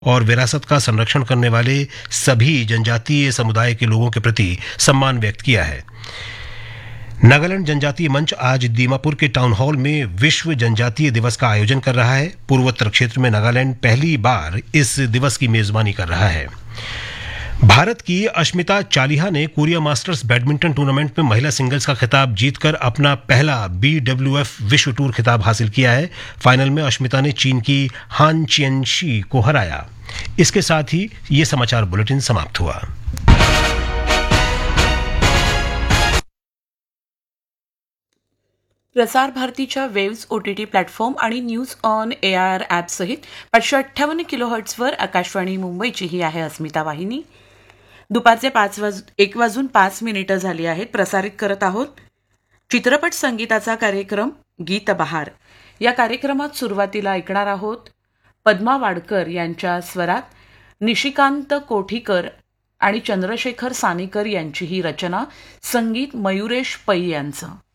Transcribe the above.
और विरासत का संरक्षण करने वाले सभी जनजातीय समुदाय के लोगों के प्रति सम्मान व्यक्त किया है। नागालैंड जनजातीय मंच आज दीमापुर के टाउन हॉल में विश्व जनजातीय दिवस का आयोजन कर रहा है। पूर्वोत्तर क्षेत्र में नागालैंड पहली बार इस दिवस की मेजबानी कर रहा है। भारत की अश्मिता चालिहा ने कोरिया मास्टर्स बैडमिंटन टूर्नामेंट में महिला सिंगल्स का खिताब जीतकर अपना पहला BWF विश्व टूर खिताब हासिल किया है। फाइनल में अश्मिता ने चीन की हान चियनशी को हराया। इसके साथ ही ये समाचार बुलेटिन समाप्त हुआ। प्रसार भारतीच्या वेव्स OTT प्लॅटफॉर्म आणि न्यूज ऑन AIR ॲपसहित 558 किलोहर्ट्झवर आकाशवाणी मुंबईची ही आहे अस्मिता वाहिनी। दुपारचे 1:05 झाली आहेत। प्रसारित करत आहोत चित्रपट संगीताचा कार्यक्रम गीत बहार। या कार्यक्रमात सुरुवातीला ऐकणार आहोत पद्मा वाडकर यांच्या स्वरात निशिकांत कोठीकर आणि चंद्रशेखर सानीकर यांची ही रचना, संगीत मयुरेश पै यांचं।